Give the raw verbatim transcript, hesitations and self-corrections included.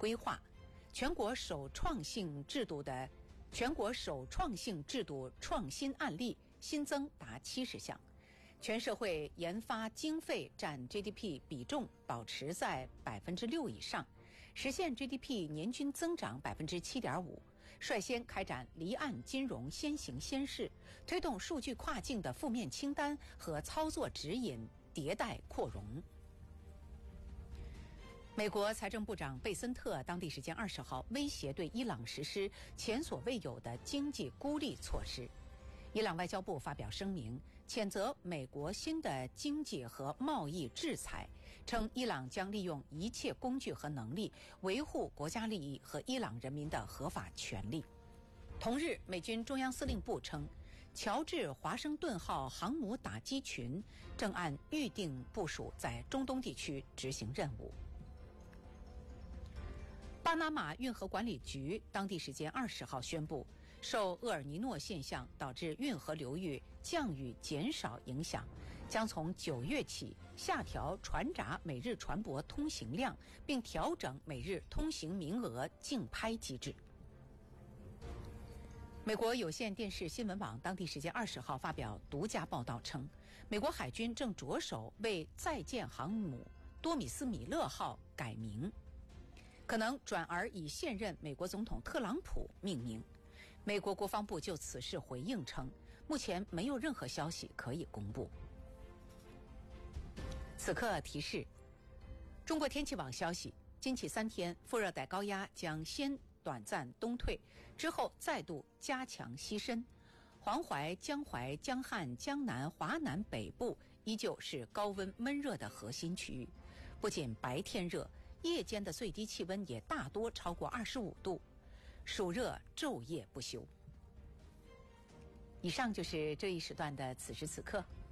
规划，全国首创性制度的全国首创性制度创新案例新增达七十项，全社会研发经费占 G D P 比重保持在百分之六以上，实现 G D P 年均增长百分之七点五。率先开展离岸金融先行先试，推动数据跨境的负面清单和操作指引迭代扩容。美国财政部长贝森特当地时间二十号威胁对伊朗实施前所未有的经济孤立措施。伊朗外交部发表声明，谴责美国新的经济和贸易制裁，称伊朗将利用一切工具和能力维护国家利益和伊朗人民的合法权利。同日，美军中央司令部称，乔治华盛顿号航母打击群正按预定部署在中东地区执行任务。巴拿马运河管理局当地时间二十号宣布，受厄尔尼诺现象导致运河流域降雨减少影响，将从九月起下调船闸每日船舶通行量，并调整每日通行名额竞拍机制。美国有线电视新闻网当地时间二十号发表独家报道称，美国海军正着手为在建航母多米斯米勒号改名，可能转而以现任美国总统特朗普命名。美国国防部就此事回应称，目前没有任何消息可以公布。此刻提示：中国天气网消息，今起三天，副热带高压将先短暂东退，之后再度加强西伸。黄淮、江淮、江汉、江南、华南北部依旧是高温闷热的核心区域，不仅白天热，夜间的最低气温也大多超过二十五度，暑热昼夜不休。以上就是这一时段的此时此刻，